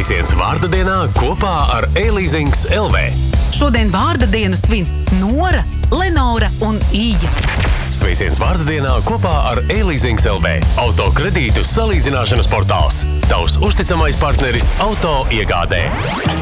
Sveiciens vārda dienā kopā ar e-leasings LV. Šodien vārda dienu svin Nora, Lenora un Ija. Sveiciens vārda dienā kopā ar e-leasings LV. Autokredītu salīdzināšanas portāls. Tavs uzticamais partneris auto iegādē.